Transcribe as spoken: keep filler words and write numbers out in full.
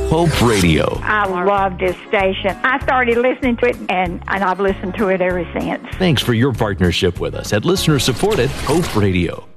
Hope Radio. I love this station. I started listening to it, and, and I've listened to it ever since. Thanks for your partnership with us at listener-supported Hope Radio.